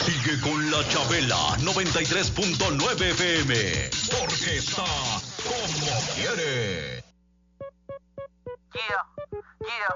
Sigue con la Chabela 93.9 FM, porque está como quiere. Yeah, yeah.